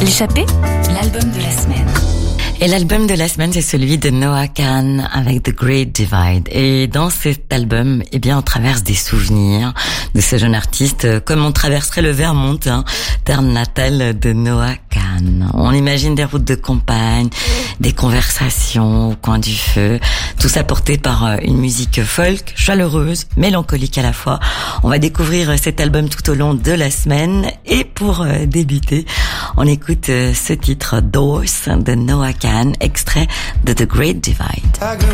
L'échappée, l'album de la semaine. Et l'album de la semaine, c'est celui de Noah Kahan avec The Great Divide. Et dans cet album, eh bien, on traverse des souvenirs de ce jeune artiste, comme on traverserait le Vermont, terre natale de Noah Kahan. On imagine des routes de campagne, des conversations au coin du feu, tout ça porté par une musique folk, chaleureuse, mélancolique à la fois. On va découvrir cet album tout au long de la semaine. Et pour débuter, on écoute ce titre Doors de Noah Kahan, extrait de The Great Divide.